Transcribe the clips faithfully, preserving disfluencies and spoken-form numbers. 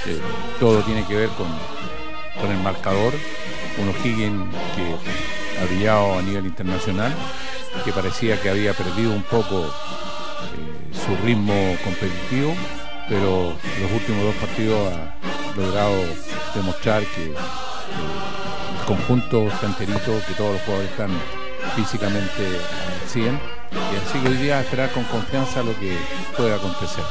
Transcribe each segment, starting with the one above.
eh, todo tiene que ver con, con el marcador. Un O'Higgins que ha brillado a nivel internacional, que parecía que había perdido un poco eh, su ritmo competitivo, pero los últimos dos partidos ha logrado demostrar que eh, el conjunto está enterito, que todos los jugadores están físicamente al cien, y así que hoy día esperar con confianza lo que pueda acontecer.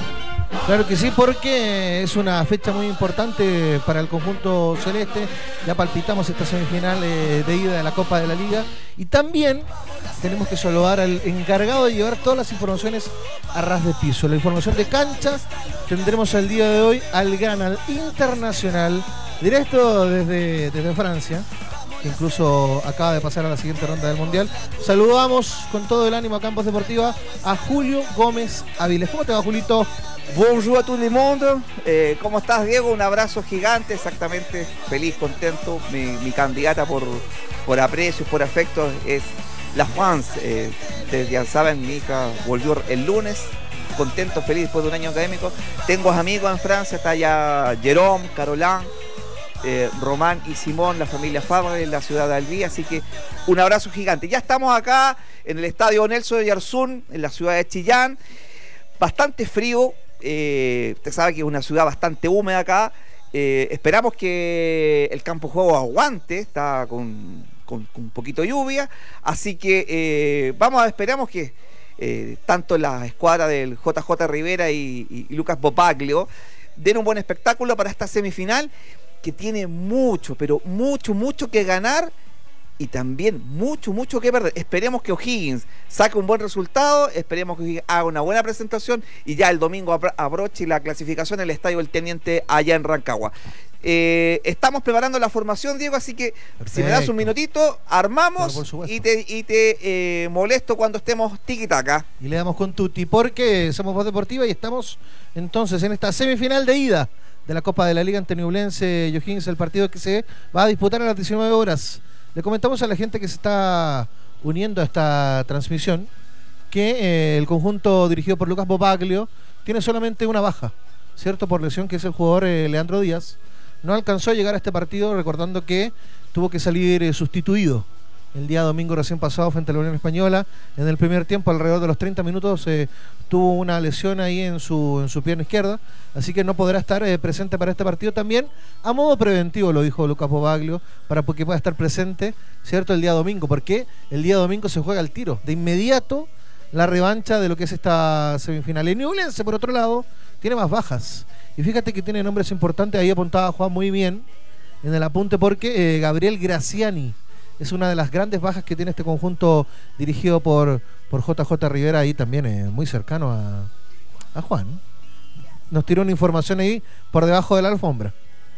Claro que sí, porque es una fecha muy importante para el conjunto celeste. Ya palpitamos esta semifinal eh, de ida de la Copa de la Liga. Y también tenemos que saludar al encargado de llevar todas las informaciones a ras de piso. La información de cancha tendremos el día de hoy al gran, al internacional, directo desde, desde Francia, que incluso acaba de pasar a la siguiente ronda del Mundial. Saludamos con todo el ánimo a Campos Deportiva a Julio Gómez Aviles. ¿Cómo te va, Julito? Bonjour a todo el mundo. Eh, ¿Cómo estás, Diego? Un abrazo gigante, exactamente. Feliz, contento. Mi, mi candidata por, por aprecio, por afecto es la France. Eh, ustedes ya saben, mi hija volvió el lunes. Contento, feliz después de un año académico. Tengo amigos en Francia, está ya Jérôme, Caroline, eh, Román y Simón, la familia Fabre en la ciudad de Albi. Así que un abrazo gigante. Ya estamos acá en el estadio Nelson de Yarzún, en la ciudad de Chillán. Bastante frío. Eh, usted sabe que es una ciudad bastante húmeda acá. Eh, esperamos que el campo de juego aguante, está con, con, con un poquito de lluvia, así que eh, vamos a esperamos que eh, tanto la escuadra del J J Rivera y, y, y Lucas Bopaglio den un buen espectáculo para esta semifinal que tiene mucho, pero mucho, mucho que ganar y también mucho, mucho que perder. Esperemos que O'Higgins saque un buen resultado, esperemos que O'Higgins haga una buena presentación y ya el domingo abroche la clasificación en el Estadio El Teniente allá en Rancagua. Eh, estamos preparando la formación, Diego, así que perfecto. Si me das un minutito, armamos y te, y te eh, molesto cuando estemos tiki-taka. Y le damos con tutti, porque somos Voz Deportiva y estamos entonces en esta semifinal de ida de la Copa de la Liga ante Ñublense y O'Higgins, el partido que se va a disputar a las diecinueve horas. Le comentamos a la gente que se está uniendo a esta transmisión que eh, el conjunto dirigido por Lucas Bopaglio tiene solamente una baja, ¿cierto? Por lesión, que es el jugador eh, Leandro Díaz. No alcanzó a llegar a este partido, recordando que tuvo que salir eh, sustituido el día domingo recién pasado frente a la Unión Española. En el primer tiempo, alrededor de los treinta minutos, eh, tuvo una lesión ahí en su, en su pierna izquierda, así que no podrá estar eh, presente para este partido. También a modo preventivo, lo dijo Lucas Bopaglio, para que pueda estar presente, ¿cierto?, el día domingo, porque el día domingo se juega al tiro, de inmediato, la revancha de lo que es esta semifinal. El Ñublense, por otro lado, tiene más bajas, y fíjate que tiene nombres importantes. Ahí apuntaba Juan muy bien en el apunte, porque eh, Gabriel Graciani es una de las grandes bajas que tiene este conjunto dirigido por, por J J Rivera, ahí también eh, muy cercano a, a Juan. Nos tiró una información ahí por debajo de la alfombra.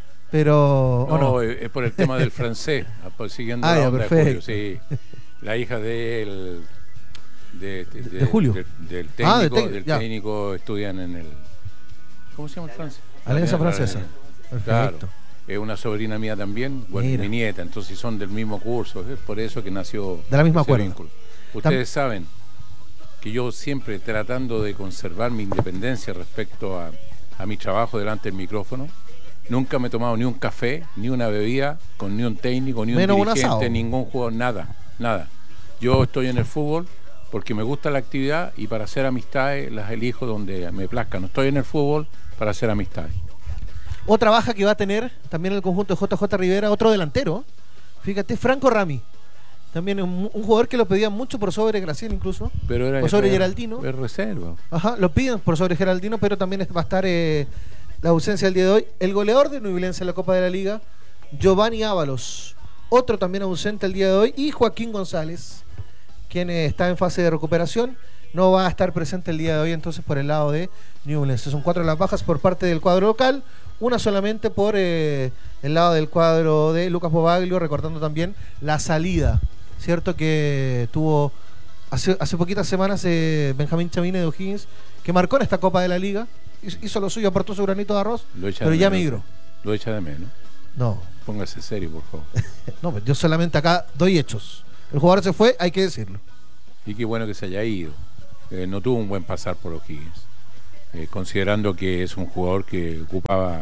Pero. No, no? es por el tema del francés, siguiendo ah, la ya, onda perfecto. de Julio. Sí, la hija del, de, de, de, de Julio. De, del técnico, ah, de te del técnico estudian en el. ¿Cómo se llama el francés? Alianza Francesa. Perfecto. Claro. Es una sobrina mía también, bueno, mi nieta, entonces son del mismo curso, es por eso que nació de la misma cuerda. Vínculo. Ustedes Tam saben que yo siempre tratando de conservar mi independencia respecto a, a mi trabajo delante del micrófono, nunca me he tomado ni un café, ni una bebida, con ni un técnico, ni un Menos dirigente, un ningún jugador, nada, nada. Yo estoy en el fútbol porque me gusta la actividad y para hacer amistades las elijo donde me plazca. No estoy en el fútbol para hacer amistades. Otra baja que va a tener también el conjunto de J J Rivera, otro delantero, fíjate, Franco Rami. También un, un jugador que lo pedían mucho por sobre Gracián incluso, pero era, por sobre era, Geraldino. Es reserva. Ajá, lo piden por sobre Geraldino, pero también va a estar eh, la ausencia del día de hoy. El goleador de Ñublense en la Copa de la Liga, Giovanni Ábalos, otro también ausente el día de hoy, y Joaquín González, quien eh, está en fase de recuperación, no va a estar presente el día de hoy entonces por el lado de Ñublense. Son cuatro las bajas por parte del cuadro local, una solamente por eh, el lado del cuadro de Lucas Bopaglio, recordando también la salida, ¿cierto?, que tuvo hace, hace poquitas semanas eh, Benjamín Chamine de O'Higgins, que marcó en esta Copa de la Liga, hizo lo suyo, aportó su granito de arroz, pero ya migró. Lo echa de menos. No. Póngase serio, por favor. No, yo solamente acá doy hechos. El jugador se fue, hay que decirlo. Y qué bueno que se haya ido. Eh, no tuvo un buen pasar por O'Higgins. Eh, considerando que es un jugador que ocupaba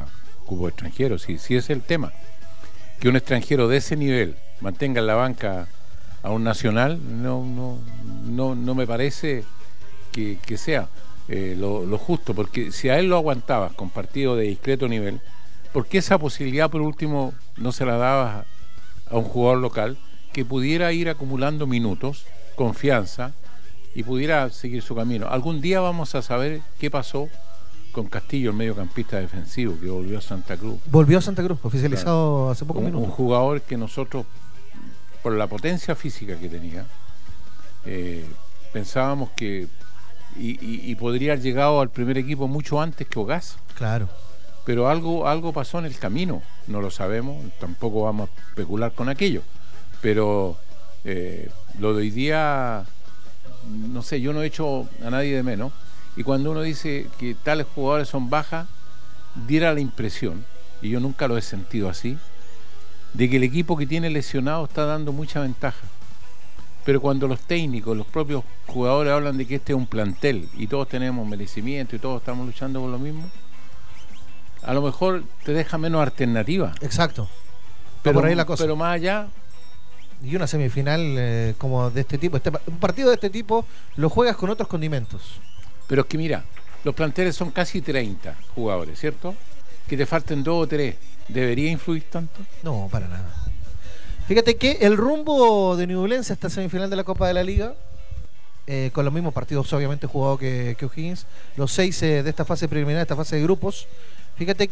cupo extranjero, sí, sí es el tema. Que un extranjero de ese nivel mantenga en la banca a un nacional, no, no, no, no me parece que, que sea eh, lo, lo justo, porque si a él lo aguantabas con partido de discreto nivel, ¿por qué esa posibilidad por último no se la dabas a, a un jugador local que pudiera ir acumulando minutos, confianza, y pudiera seguir su camino? Algún día vamos a saber qué pasó con Castillo, el mediocampista defensivo, que volvió a Santa Cruz. Volvió a Santa Cruz, oficializado Claro. hace pocos un, minutos. Un jugador que nosotros, por la potencia física que tenía, eh, pensábamos que y, y, y podría haber llegado al primer equipo mucho antes que Ogaz. Claro. Pero algo, algo pasó en el camino, no lo sabemos, tampoco vamos a especular con aquello. Pero eh, lo de hoy día, no sé, yo no he hecho a nadie de menos. Y cuando uno dice que tales jugadores son bajas, diera la impresión, y yo nunca lo he sentido así, de que el equipo que tiene lesionado está dando mucha ventaja. Pero cuando los técnicos, los propios jugadores hablan de que este es un plantel y todos tenemos merecimiento y todos estamos luchando por lo mismo, a lo mejor te deja menos alternativa. Exacto. Pero, por ahí la cosa. Pero más allá... Y una semifinal eh, como de este tipo, este, un partido de este tipo lo juegas con otros condimentos. Pero es que mira, los planteles son casi treinta jugadores, ¿cierto? Que te falten dos o tres, ¿debería influir tanto? No, para nada. Fíjate que el rumbo de Ñublense hasta semifinal de la Copa de la Liga, eh, con los mismos partidos obviamente jugados que, que O'Higgins, los seis eh, de esta fase preliminar, esta fase de grupos. Fíjate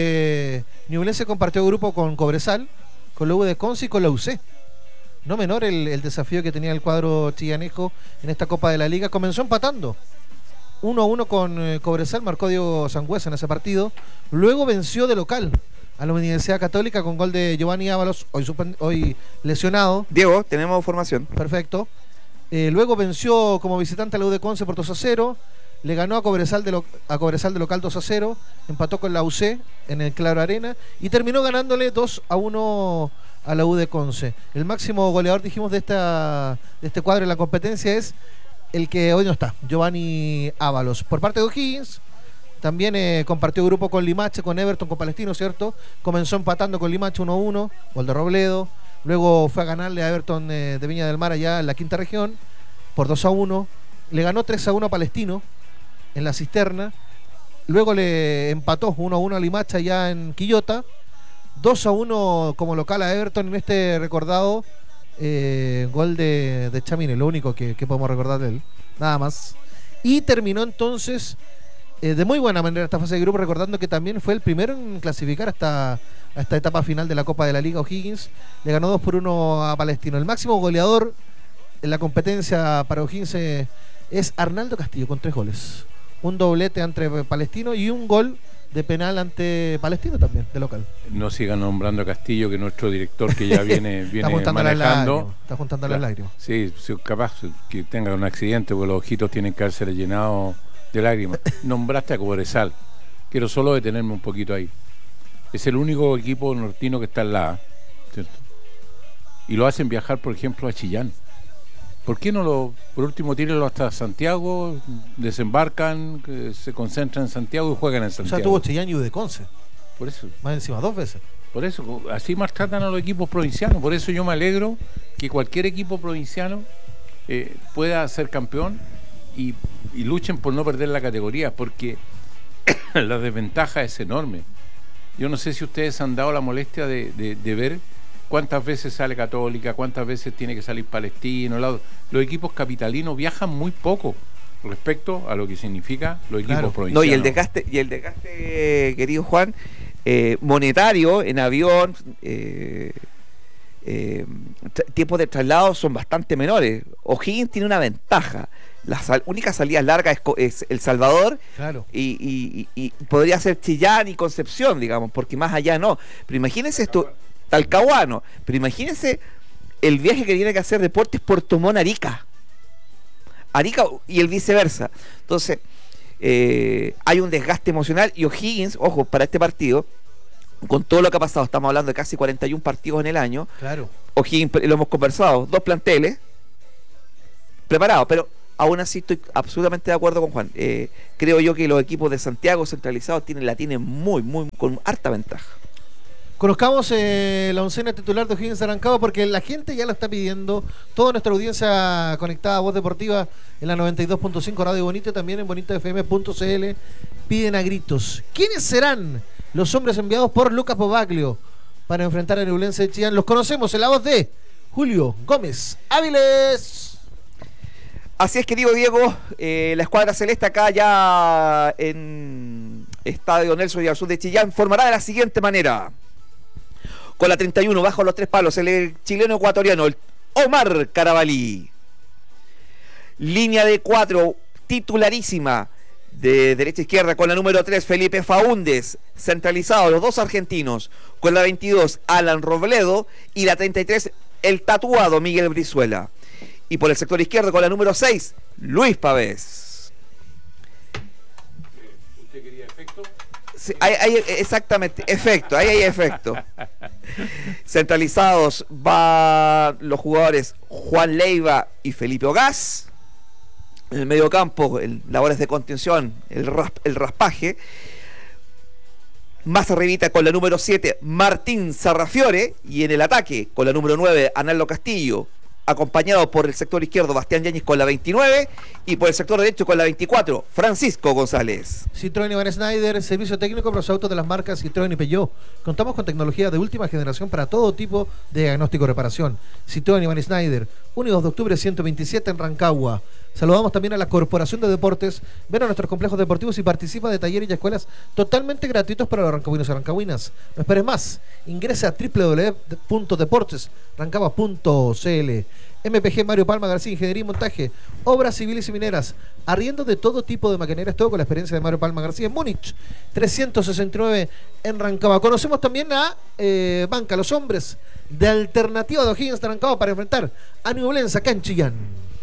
que Ñublense compartió grupo con Cobresal, con la U de Conce y con la U C. No menor el, el desafío que tenía el cuadro chillanejo en esta Copa de la Liga. Comenzó empatando uno a uno con eh, Cobresal, marcó Diego Sangüesa en ese partido. Luego venció de local a la Universidad Católica con gol de Giovanni Ábalos, hoy, hoy lesionado. Diego, tenemos formación. Perfecto. Eh, luego venció como visitante a la U de Conce por dos a cero. Le ganó a Cobresal, de lo, a Cobresal de local dos a cero. Empató con la U C en el Claro Arena. Y terminó ganándole dos a uno a la U de Conce. El máximo goleador, dijimos, de, esta, de este cuadro en la competencia es el que hoy no está, Giovanni Ábalos. Por parte de O'Higgins, también eh, compartió grupo con Limache, con Everton, con Palestino, ¿cierto? Comenzó empatando con Limache uno a uno, gol de Robledo. Luego fue a ganarle a Everton eh, de Viña del Mar allá en la quinta región por dos a uno. Le ganó tres a uno a Palestino en la Cisterna. Luego le empató uno a uno a Limache allá en Quillota. dos a uno como local a Everton en este recordado eh, gol de, de Chamine, lo único que, que podemos recordar de él, nada más. Y terminó entonces eh, de muy buena manera esta fase de grupo, recordando que también fue el primero en clasificar hasta a esta etapa final de la Copa de la Liga. O'Higgins le ganó dos por uno a Palestino. El máximo goleador en la competencia para O'Higgins eh, es Arnaldo Castillo con tres goles, un doblete ante Palestino y un gol de penal ante Palestino también, de local. No sigan nombrando a Castillo, que nuestro director que ya viene, viene está juntando manejando. Las está juntando claro, las lágrimas. Sí, sí, capaz que tenga un accidente porque los ojitos tienen que haberse llenados de lágrimas. Nombraste a Cobresal. Quiero solo detenerme un poquito ahí. Es el único equipo nortino que está en la A, ¿cierto? Y lo hacen viajar, por ejemplo, a Chillán. ¿Por qué no lo, por último, tírenlo hasta Santiago, desembarcan, se concentran en Santiago y juegan en Santiago? O sea, tuvo Chillán y U de Conce. Por eso. Más encima, dos veces. Por eso, así maltratan a los equipos provincianos. Por eso yo me alegro que cualquier equipo provinciano eh, pueda ser campeón y, y luchen por no perder la categoría, porque la desventaja es enorme. Yo no sé si ustedes han dado la molestia de, de, de ver cuántas veces sale Católica, cuántas veces tiene que salir Palestino. Los, los equipos capitalinos viajan muy poco respecto a lo que significa los equipos Claro. provincianos. No, y el desgaste, y el desgaste, querido Juan, eh, monetario en avión, eh, eh, tiempos de traslado son bastante menores. O'Higgins tiene una ventaja. La sal, única salida larga es, es El Salvador, claro. y, y, y, y podría ser Chillán y Concepción, digamos, porque más allá no. Pero imagínense esto, Talcahuano, pero imagínense el viaje que tiene que hacer Deportes Puerto Montt Arica. Arica y el viceversa. Entonces, eh, hay un desgaste emocional y O'Higgins, ojo, para este partido, con todo lo que ha pasado, estamos hablando de casi cuarenta y uno partidos en el año. Claro. O'Higgins, lo hemos conversado, dos planteles preparados, pero aún así estoy absolutamente de acuerdo con Juan. Eh, creo yo que los equipos de Santiago centralizados tienen, la tienen muy, muy, con harta ventaja. Conozcamos eh, la oncena titular de O'Higgins de Rancagua porque la gente ya lo está pidiendo. Toda nuestra audiencia conectada a Voz Deportiva en la noventa y dos punto cinco Radio Bonito y también en bonito f m punto c l piden a gritos. ¿Quiénes serán los hombres enviados por Lucas Bobaglio para enfrentar a Ñublense de Chillán? Los conocemos en la voz de Julio Gómez Áviles. Así es, querido Diego, eh, la escuadra celeste acá ya en Estadio Nelson Villar Sur de Chillán formará de la siguiente manera. Con la treinta y uno, bajo los tres palos, el chileno ecuatoriano, el Omar Carabalí. Línea de cuatro, titularísima, de derecha a izquierda, con la número tres, Felipe Faúndez. Centralizado, los dos argentinos. Con la veintidós, Alan Robledo. Y la treinta y tres, el tatuado Miguel Brizuela. Y por el sector izquierdo, con la número seis, Luis Pavés. ¿Usted quería efecto? Sí, hay, hay, exactamente, efecto, ahí hay efecto. Centralizados van los jugadores Juan Leiva y Felipe Ogaz. En el medio campo, el, labores de contención, el, rasp, el raspaje. Más arribita con la número siete, Martín Sarrafiore. Y en el ataque, con la número nueve, Analdo Castillo. Acompañado por el sector izquierdo, Bastián Yáñez con la veintinueve. Y por el sector derecho, con la veinticuatro, Francisco González. Citroën Iván Schneider, servicio técnico para los autos de las marcas Citroën y Peugeot. Contamos con tecnología de última generación para todo tipo de diagnóstico y reparación. Citroën Iván Schneider, uno y dos de octubre ciento veintisiete en Rancagua. Saludamos también a la Corporación de Deportes. Ven a nuestros complejos deportivos y participa de talleres y escuelas totalmente gratuitos para los rancagüinos y rancagüinas. No esperes más. Ingresa a doble u doble u doble u punto deportes rancagua punto c l. M P G Mario Palma García, Ingeniería y Montaje, Obras Civiles y Mineras, arriendo de todo tipo de maquinerías, todo con la experiencia de Mario Palma García en Múnich, trescientos sesenta y nueve en Rancagua. Conocemos también a eh, Banca Los Hombres de Alternativa de O'Higgins de Rancagua para enfrentar a Ñublense acá en Chillán.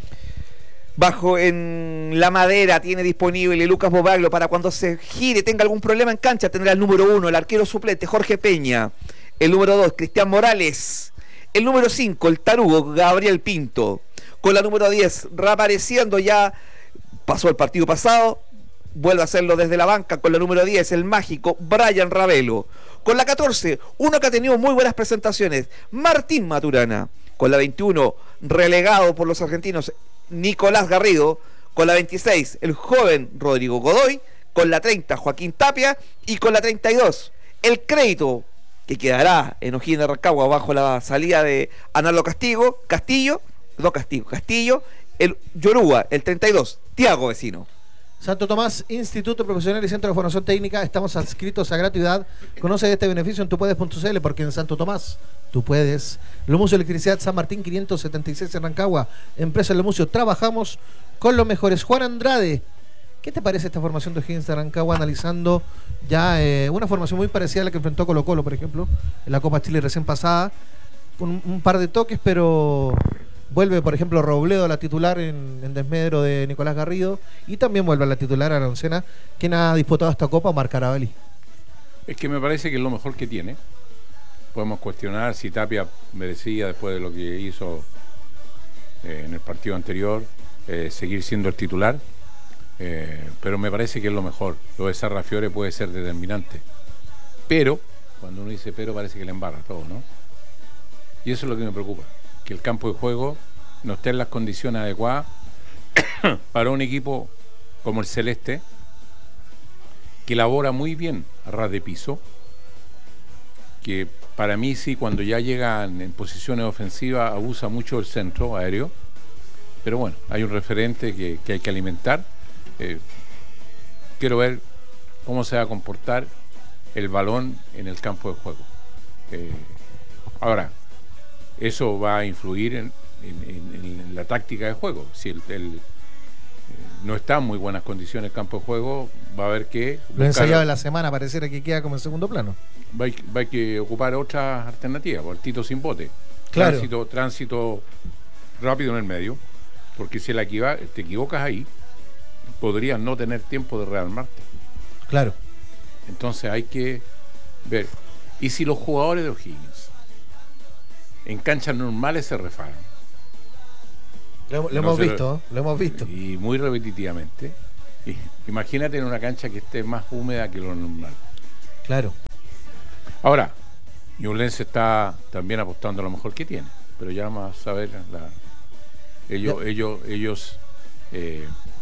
Bajo en la madera tiene disponible Lucas Bobaglio para cuando se gire, tenga algún problema en cancha, tendrá el número uno, el arquero suplente Jorge Peña, el número dos, Cristian Morales, el número cinco, el tarugo Gabriel Pinto, con la número diez, reapareciendo ya, pasó el partido pasado, vuelve a hacerlo desde la banca, con la número diez, el mágico Brian Ravelo, con la catorce, uno que ha tenido muy buenas presentaciones, Martín Maturana, con la veintiuno, relegado por los argentinos, Nicolás Garrido, con la veintiséis, el joven Rodrigo Godoy, con la treinta, Joaquín Tapia, y con la treinta y dos, el crédito que quedará en O'Higgins de Rancagua bajo la salida de Analdo Castillo, Castillo, no Castillo, Castillo, el Yoruba, el treinta y dos, Tiago Vecino. Santo Tomás, Instituto Profesional y Centro de Formación Técnica, estamos adscritos a gratuidad. Conoce este beneficio en tupuedes punto c l porque en Santo Tomás tú puedes. Lomucio Electricidad San Martín quinientos setenta y seis en Rancagua. Empresa Lomucio, trabajamos con los mejores. Juan Andrade, ¿qué te parece esta formación de O'Higgins de Rancagua analizando ya eh, una formación muy parecida a la que enfrentó Colo Colo, por ejemplo, en la Copa Chile recién pasada, con un, un par de toques, pero vuelve, por ejemplo, Robledo a la titular en, en desmedro de Nicolás Garrido, y también vuelve a la titular a la oncena, quien ha disputado esta Copa, Omar Carabalí. Es que me parece que es lo mejor que tiene. Podemos cuestionar si Tapia merecía, después de lo que hizo eh, en el partido anterior, eh, seguir siendo el titular, eh, pero me parece que es lo mejor. Lo de Sarrafiore puede ser determinante, pero cuando uno dice pero parece que le embarra todo, ¿no? Y eso es lo que me preocupa, que el campo de juego no esté en las condiciones adecuadas para un equipo como el Celeste, que labora muy bien a ras de piso, que para mí sí, cuando ya llegan en posiciones ofensivas abusa mucho el centro aéreo, pero bueno, hay un referente que, que hay que alimentar. Eh, quiero ver cómo se va a comportar el balón en el campo de juego. Eh, ahora, eso va a influir en, en, en, en la táctica de juego. Si el, el, eh, no está en muy buenas condiciones el campo de juego, va a haber que buscar, lo ensayado de la semana pareciera que queda como en segundo plano. Va a, va a que ocupar otras alternativas, por el Tito sin bote, claro. tránsito, tránsito rápido en el medio, porque si la equiva, te equivocas ahí, podrías no tener tiempo de rearmarte. Claro. Entonces hay que ver. Y si los jugadores de O'Higgins en canchas normales se refaran, Lo, lo No hemos se lo- visto, ¿eh? Lo hemos visto. Y muy repetitivamente. Y imagínate en una cancha que esté más húmeda que lo normal. Claro. Ahora, Ñublense está también apostando a lo mejor que tiene, pero ya vamos a saber. La, ellos, Ya. ellos, ellos eh,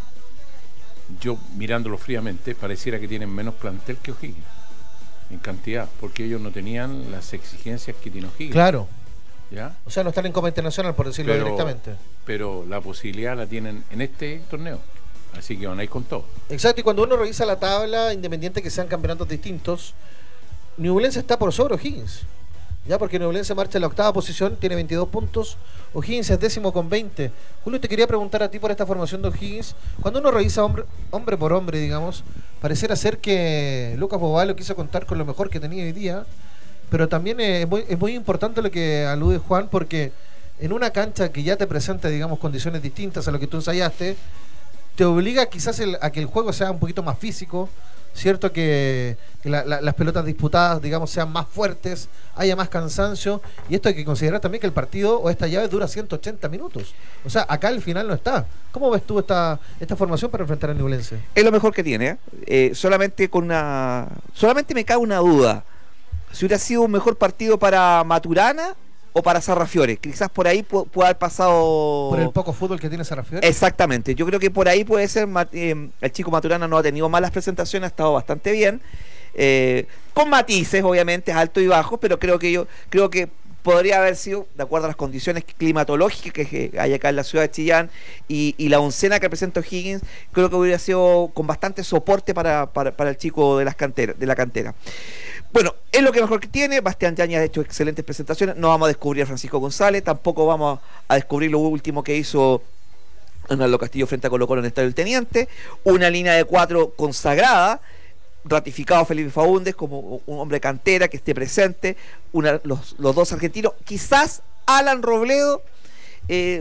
yo mirándolo fríamente, pareciera que tienen menos plantel que O'Higgins, en cantidad, porque ellos no tenían las exigencias que tiene O'Higgins. Claro. ¿Ya? O sea, no están en Copa Internacional, por decirlo Pero- directamente. Pero la posibilidad la tienen en este torneo, así que van a ir con todo. Exacto, y cuando uno revisa la tabla, independiente que sean campeonatos distintos, Ñublense está por sobre O'Higgins. Ya, porque Ñublense marcha en la octava posición, tiene veintidós puntos, O'Higgins es décimo con veinte. Julio, te quería preguntar a ti por esta formación de O'Higgins. Cuando uno revisa hombre, hombre por hombre, digamos, pareciera ser que Lucas Bovalo quiso contar con lo mejor que tenía hoy día, pero también es muy, es muy importante lo que alude Juan, porque en una cancha que ya te presenta, digamos, condiciones distintas a lo que tú ensayaste, te obliga quizás el- a que el juego sea un poquito más físico, cierto que, que la- la- las pelotas disputadas, digamos, sean más fuertes, haya más cansancio, y esto hay que considerar también que el partido o esta llave dura ciento ochenta minutos. O sea, acá el final no está. ¿Cómo ves tú esta, esta formación para enfrentar al Ñublense? Es lo mejor que tiene, ¿eh? Eh, solamente con una. Solamente me cae una duda. Si hubiera sido un mejor partido para Maturana o para Sarrafiore. Quizás por ahí pu- puede haber pasado. Por el poco fútbol que tiene Sarrafiore. Exactamente, yo creo que por ahí puede ser. Ma- eh, el chico Maturana no ha tenido malas presentaciones, ha estado bastante bien. Eh, con matices, obviamente, alto y bajo, pero creo que yo creo que podría haber sido, de acuerdo a las condiciones climatológicas que, que hay acá en la ciudad de Chillán y, y la oncena que presenta O'Higgins, creo que hubiera sido con bastante soporte para, para, para el chico de las canteras, de la cantera. Bueno, es lo que mejor que tiene. Bastián Yañez ha hecho excelentes presentaciones. No vamos a descubrir a Francisco González, tampoco vamos a descubrir lo último que hizo Arnaldo Castillo frente a Colo Colo en el Estadio del Teniente. Una línea de cuatro consagrada, ratificado Felipe Faúndez como un hombre cantera que esté presente, una, los, los dos argentinos, quizás Alan Robledo, eh,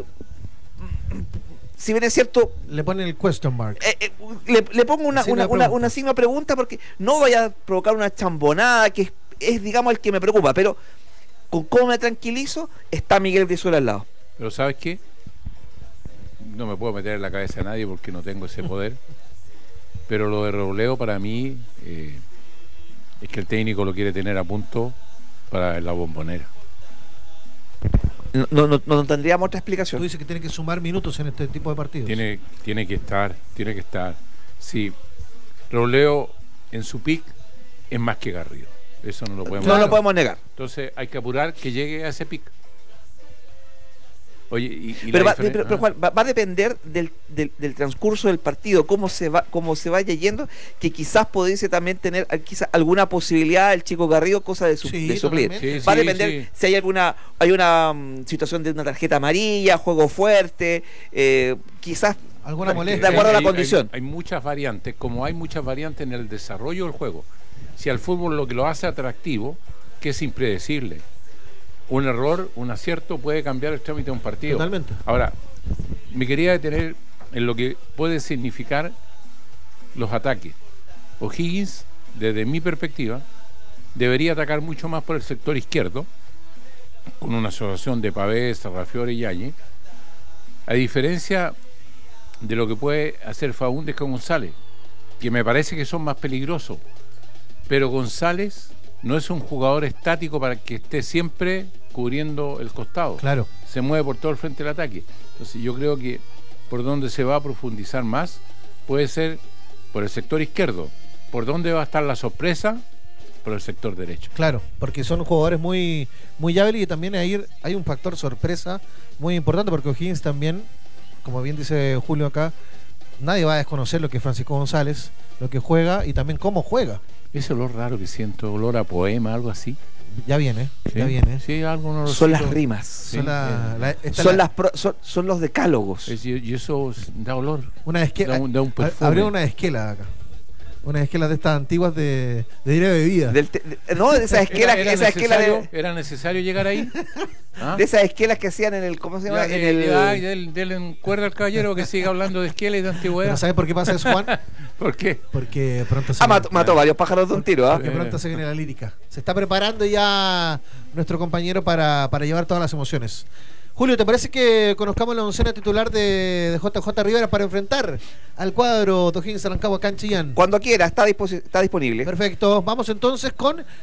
si bien es cierto, Le ponen el question mark. eh, eh, le, le pongo una, Signo una, de una, pregunta. una signo de pregunta porque no vaya a provocar una chambonada que es, es, digamos, el que me preocupa, pero con cómo me tranquilizo, está Miguel Brizuela al lado. Pero ¿sabes qué? No me puedo meter en la cabeza a nadie porque no tengo ese poder. Pero lo de Robledo para mí eh, es que el técnico lo quiere tener a punto para la Bombonera. No, no, no, no tendríamos otra Tú explicación. dices que tiene que sumar minutos en este tipo de partidos. Tiene, tiene que estar, tiene que estar. Sí, Robledo en su pick es más que Garrido. Eso no lo podemos No Claro. lo podemos negar. Entonces hay que apurar que llegue a ese pick. Oye, y, y Pero, la va, diferen- pero, pero, ah. Juan, va, va a depender del, del, del transcurso del partido, cómo se va, cómo se vaya yendo, que quizás pudiese también tener eh, quizás alguna posibilidad el chico Garrido, cosa de, su, Sí, de suplir. totalmente. Sí, Va a sí, depender sí. si hay alguna, hay una um, situación de una tarjeta amarilla, juego fuerte, eh, quizás ¿Alguna de molestia? acuerdo a la Hay- condición. Hay, hay muchas variantes, como hay muchas variantes en el desarrollo del juego. Si al fútbol lo que lo hace atractivo, que es impredecible. Un error, un acierto puede cambiar el trámite de un partido. Totalmente. Ahora, me quería detener en lo que puede significar los ataques. O'Higgins, desde mi perspectiva, debería atacar mucho más por el sector izquierdo, con una asociación de Pavés, Sarrafiore y Yañez, a diferencia de lo que puede hacer Faúndez con González, que me parece que son más peligrosos. Pero González no es un jugador estático para que esté siempre cubriendo el costado. Claro. Se mueve por todo el frente del ataque. Entonces yo creo que por donde se va a profundizar más puede ser por el sector izquierdo. ¿Por dónde va a estar la sorpresa? Por el sector derecho. Claro, porque son jugadores muy muy hábiles y también hay, hay un factor sorpresa muy importante porque O'Higgins también, como bien dice Julio acá, nadie va a desconocer lo que es Francisco González, lo que juega y también cómo juega. Ese olor raro que siento, olor a poema, algo así. Ya viene, Sí, ya viene. Sí, algo no lo son siento. las rimas, Sí, Son, la- eh, la- está son, la- las pro- son, son los decálogos. Es- y y eso da olor. una esquela. da un- da un perfume. Abrió una esquela acá. Unas esquelas de estas antiguas de, de diario de bebida. Del te- de- no, de esas esquelas, ¿Era, era esas esquelas necesario, de, ¿Era necesario llegar ahí? ¿Ah? de esas esquelas que hacían en el, ¿cómo se llama? Ya, En eh, el, ay, del, del cuerda al caballero que siga hablando de esquela y de Pero antigüedad. ¿sabes por qué pasa eso, Juan? ¿Por qué? Porque pronto se Ah, viene, mató, mató varios pájaros de un tiro, ¿ah? porque pronto se viene la lírica. Se está preparando ya nuestro compañero para, para llevar todas las emociones. Julio, ¿te parece que conozcamos la oncena titular de, de J J Rivera para enfrentar al cuadro de O'Higgins Rancagua acá en Chillán? Cuando quiera, está, disposi- está disponible. Perfecto, vamos entonces con